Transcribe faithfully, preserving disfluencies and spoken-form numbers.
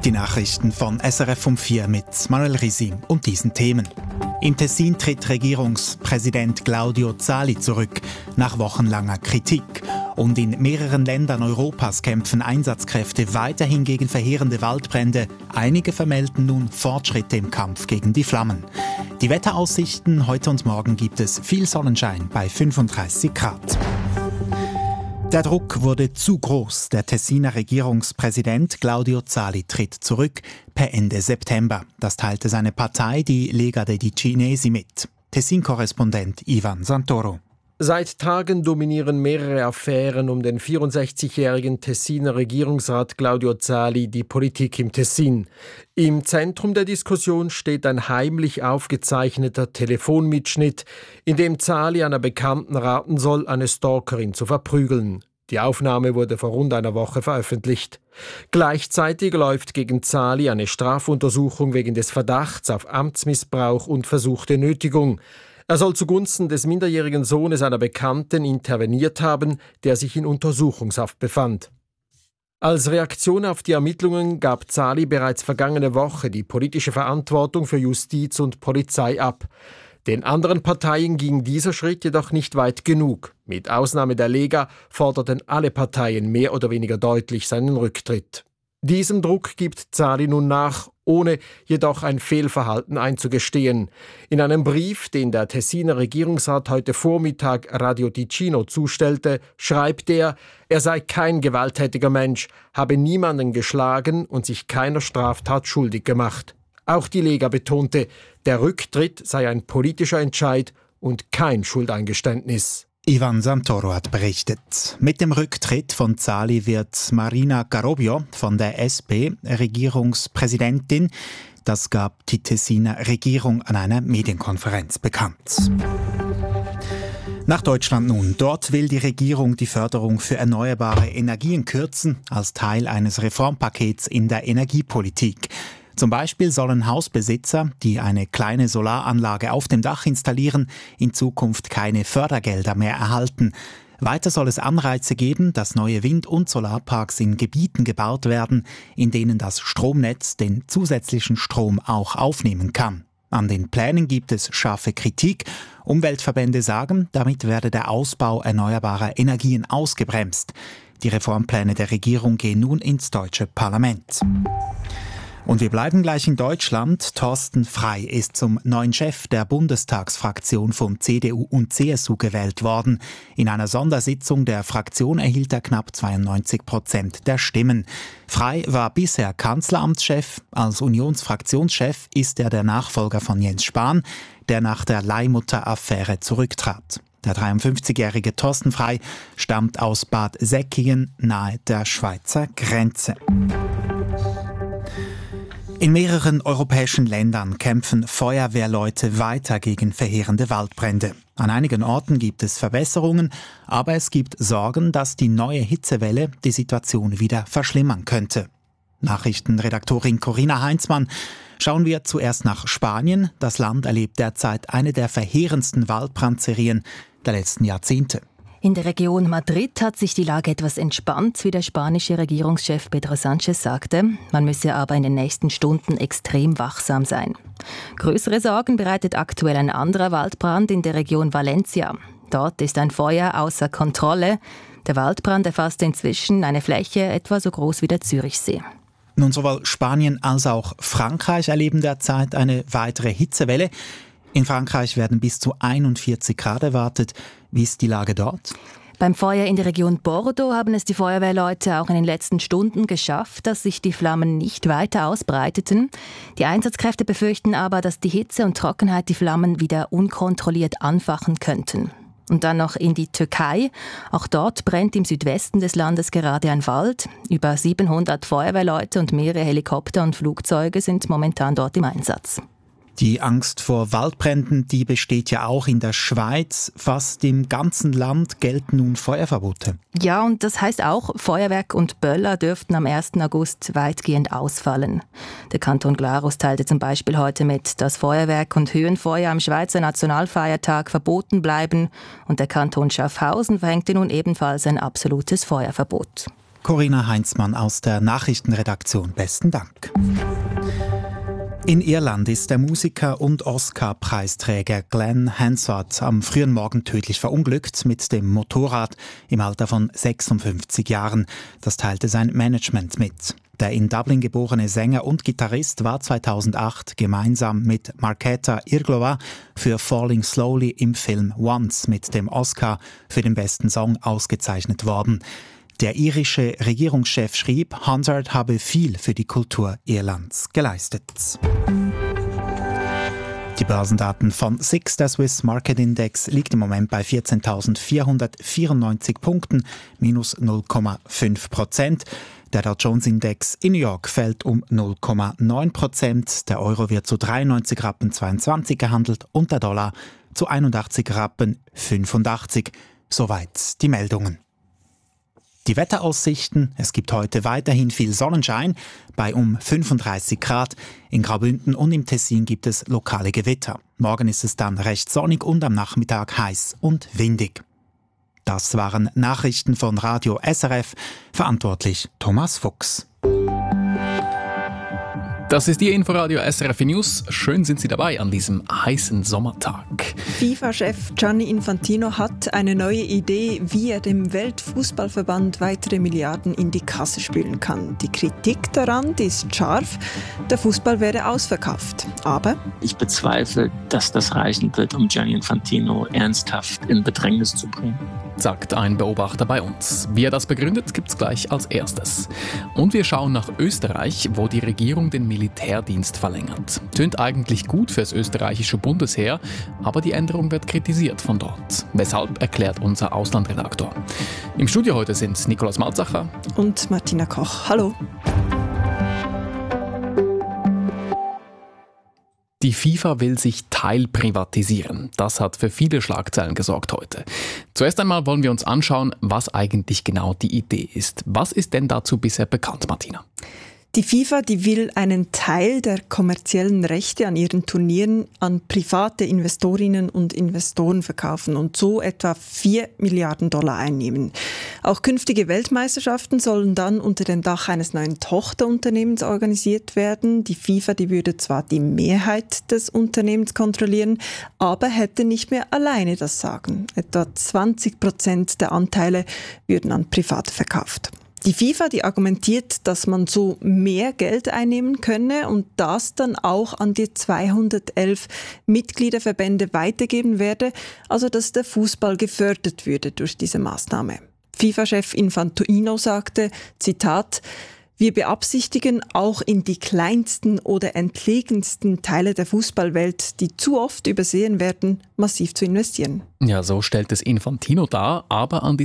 Die Nachrichten von S R F um vier mit Manuel Risi und diesen Themen. Im Tessin tritt Regierungspräsident Claudio Zali zurück, nach wochenlanger Kritik. Und in mehreren Ländern Europas kämpfen Einsatzkräfte weiterhin gegen verheerende Waldbrände. Einige vermelden nun Fortschritte im Kampf gegen die Flammen. Die Wetteraussichten: heute und morgen gibt es viel Sonnenschein bei fünfunddreißig Grad. Der Druck wurde zu groß. Der Tessiner Regierungspräsident Claudio Zali tritt zurück per Ende September. Das teilte seine Partei, die Lega dei Ticinesi, mit. Tessin-Korrespondent Ivan Santoro. Seit Tagen dominieren mehrere Affären um den vierundsechzigjährigen Tessiner Regierungsrat Claudio Zali die Politik im Tessin. Im Zentrum der Diskussion steht ein heimlich aufgezeichneter Telefonmitschnitt, in dem Zali einer Bekannten raten soll, eine Stalkerin zu verprügeln. Die Aufnahme wurde vor rund einer Woche veröffentlicht. Gleichzeitig läuft gegen Zali eine Strafuntersuchung wegen des Verdachts auf Amtsmissbrauch und versuchte Nötigung. Er soll zugunsten des minderjährigen Sohnes einer Bekannten interveniert haben, der sich in Untersuchungshaft befand. Als Reaktion auf die Ermittlungen gab Zali bereits vergangene Woche die politische Verantwortung für Justiz und Polizei ab. Den anderen Parteien ging dieser Schritt jedoch nicht weit genug. Mit Ausnahme der Lega forderten alle Parteien mehr oder weniger deutlich seinen Rücktritt. Diesem Druck gibt Zali nun nach, ohne jedoch ein Fehlverhalten einzugestehen. In einem Brief, den der Tessiner Regierungsrat heute Vormittag Radio Ticino zustellte, schreibt er, er sei kein gewalttätiger Mensch, habe niemanden geschlagen und sich keiner Straftat schuldig gemacht. Auch die Lega betonte, der Rücktritt sei ein politischer Entscheid und kein Schuldeingeständnis. Ivan Santoro hat berichtet. Mit dem Rücktritt von Zali wird Marina Carobio von der S P Regierungspräsidentin. Das gab die Tessiner Regierung an einer Medienkonferenz bekannt. Nach Deutschland nun. Dort will die Regierung die Förderung für erneuerbare Energien kürzen, als Teil eines Reformpakets in der Energiepolitik. Zum Beispiel sollen Hausbesitzer, die eine kleine Solaranlage auf dem Dach installieren, in Zukunft keine Fördergelder mehr erhalten. Weiter soll es Anreize geben, dass neue Wind- und Solarparks in Gebieten gebaut werden, in denen das Stromnetz den zusätzlichen Strom auch aufnehmen kann. An den Plänen gibt es scharfe Kritik. Umweltverbände sagen, damit werde der Ausbau erneuerbarer Energien ausgebremst. Die Reformpläne der Regierung gehen nun ins deutsche Parlament. Und wir bleiben gleich in Deutschland. Thorsten Frey ist zum neuen Chef der Bundestagsfraktion von C D U und C S U gewählt worden. In einer Sondersitzung der Fraktion erhielt er knapp zweiundneunzig Prozent der Stimmen. Frey war bisher Kanzleramtschef. Als Unionsfraktionschef ist er der Nachfolger von Jens Spahn, der nach der Leihmutter-Affäre zurücktrat. Der dreiundfünfzigjährige Thorsten Frey stammt aus Bad Säckingen nahe der Schweizer Grenze. In mehreren europäischen Ländern kämpfen Feuerwehrleute weiter gegen verheerende Waldbrände. An einigen Orten gibt es Verbesserungen, aber es gibt Sorgen, dass die neue Hitzewelle die Situation wieder verschlimmern könnte. Nachrichtenredaktorin Corinna Heinzmann. Schauen wir zuerst nach Spanien. Das Land erlebt derzeit eine der verheerendsten Waldbrandserien der letzten Jahrzehnte. In der Region Madrid hat sich die Lage etwas entspannt, wie der spanische Regierungschef Pedro Sánchez sagte. Man müsse aber in den nächsten Stunden extrem wachsam sein. Größere Sorgen bereitet aktuell ein anderer Waldbrand in der Region Valencia. Dort ist ein Feuer außer Kontrolle. Der Waldbrand erfasst inzwischen eine Fläche etwa so groß wie der Zürichsee. Nun, sowohl Spanien als auch Frankreich erleben derzeit eine weitere Hitzewelle. In Frankreich werden bis zu einundvierzig Grad erwartet. Wie ist die Lage dort? Beim Feuer in der Region Bordeaux haben es die Feuerwehrleute auch in den letzten Stunden geschafft, dass sich die Flammen nicht weiter ausbreiteten. Die Einsatzkräfte befürchten aber, dass die Hitze und Trockenheit die Flammen wieder unkontrolliert anfachen könnten. Und dann noch in die Türkei. Auch dort brennt im Südwesten des Landes gerade ein Wald. Über siebenhundert Feuerwehrleute und mehrere Helikopter und Flugzeuge sind momentan dort im Einsatz. Die Angst vor Waldbränden, die besteht ja auch in der Schweiz. Fast im ganzen Land gelten nun Feuerverbote. Ja, und das heißt auch, Feuerwerk und Böller dürften am ersten August weitgehend ausfallen. Der Kanton Glarus teilte zum Beispiel heute mit, dass Feuerwerk und Höhenfeuer am Schweizer Nationalfeiertag verboten bleiben. Und der Kanton Schaffhausen verhängte nun ebenfalls ein absolutes Feuerverbot. Corinna Heinzmann aus der Nachrichtenredaktion. Besten Dank. In Irland ist der Musiker und Oscar-Preisträger Glenn Hansard am frühen Morgen tödlich verunglückt mit dem Motorrad im Alter von sechsundfünfzig Jahren. Das teilte sein Management mit. Der in Dublin geborene Sänger und Gitarrist war zweitausendacht gemeinsam mit Markéta Irglová für Falling Slowly im Film Once mit dem Oscar für den besten Song ausgezeichnet worden. Der irische Regierungschef schrieb, Hansard habe viel für die Kultur Irlands geleistet. Die Börsendaten von S I X, der Swiss Market Index, liegt im Moment bei vierzehntausendvierhundertvierundneunzig Punkten, minus null Komma fünf Prozent. Der Dow Jones Index in New York fällt um null Komma neun Prozent. Der Euro wird zu dreiundneunzig Rappen zweiundzwanzig gehandelt und der Dollar zu einundachtzig Rappen fünfundachtzig. Soweit die Meldungen. Die Wetteraussichten: Es gibt heute weiterhin viel Sonnenschein bei um fünfunddreißig Grad. In Graubünden und im Tessin gibt es lokale Gewitter. Morgen ist es dann recht sonnig und am Nachmittag heiß und windig. Das waren Nachrichten von Radio S R F. Verantwortlich Thomas Fuchs. Das ist Ihr Inforadio S R F News. Schön sind Sie dabei an diesem heißen Sommertag. FIFA-Chef Gianni Infantino hat eine neue Idee, wie er dem Weltfußballverband weitere Milliarden in die Kasse spülen kann. Die Kritik daran, die ist scharf. Der Fußball werde ausverkauft. Aber ich bezweifle, dass das reichen wird, um Gianni Infantino ernsthaft in Bedrängnis zu bringen, sagt ein Beobachter bei uns. Wie er das begründet, gibt's gleich als erstes. Und wir schauen nach Österreich, wo die Regierung den Militärdienst verlängert. Tönt eigentlich gut fürs österreichische Bundesheer, aber die Änderung wird kritisiert von dort. Weshalb, erklärt unser Auslandredaktor. Im Studio heute sind Nikolaus Malzacher und Martina Koch. Hallo. Die FIFA will sich teilprivatisieren. Das hat für viele Schlagzeilen gesorgt heute. Zuerst einmal wollen wir uns anschauen, was eigentlich genau die Idee ist. Was ist denn dazu bisher bekannt, Martina? Die FIFA, die will einen Teil der kommerziellen Rechte an ihren Turnieren an private Investorinnen und Investoren verkaufen und so etwa vier Milliarden Dollar einnehmen. Auch künftige Weltmeisterschaften sollen dann unter dem Dach eines neuen Tochterunternehmens organisiert werden. Die FIFA, die würde zwar die Mehrheit des Unternehmens kontrollieren, aber hätte nicht mehr alleine das Sagen. Etwa zwanzig Prozent der Anteile würden an Private verkauft. Die FIFA, die argumentiert, dass man so mehr Geld einnehmen könne und das dann auch an die zweihundertelf Mitgliederverbände weitergeben werde, also dass der Fußball gefördert würde durch diese Maßnahme. FIFA-Chef Infantino sagte, Zitat, wir beabsichtigen, auch in die kleinsten oder entlegensten Teile der Fußballwelt, die zu oft übersehen werden, massiv zu investieren. Ja, so stellt es Infantino dar, aber an